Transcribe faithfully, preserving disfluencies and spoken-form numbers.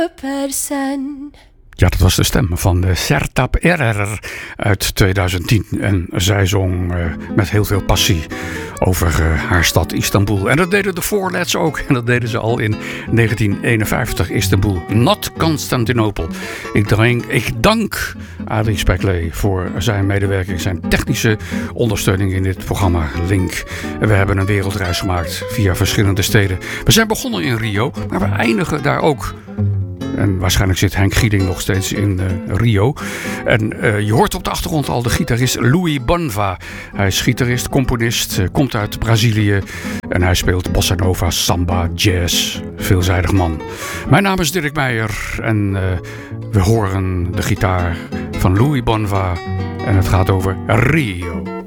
person. Ja, dat was de stem van de Sertab Erener uit tweeduizend tien. En zij zong uh, met heel veel passie over uh, haar stad Istanbul. En dat deden de Fourlets ook. En dat deden ze al in negentien eenenvijftig. Istanbul, not Constantinople. Ik dank, ik dank Adrie Speklee voor zijn medewerking, zijn technische ondersteuning in dit programma Link. En we hebben een wereldreis gemaakt via verschillende steden. We zijn begonnen in Rio, maar we eindigen daar ook. En waarschijnlijk zit Henk Gieding nog steeds in uh, Rio. En uh, je hoort op de achtergrond al de gitarist Louis Bonva. Hij is gitarist, componist, uh, komt uit Brazilië. En hij speelt bossa nova, samba, jazz. Veelzijdig man. Mijn naam is Dirk Meijer. En uh, we horen de gitaar van Louis Bonva. En het gaat over Rio.